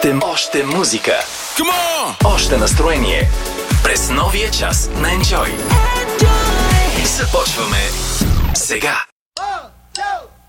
Още музика. Още настроение. През новия час на Enjoy. Започваме сега.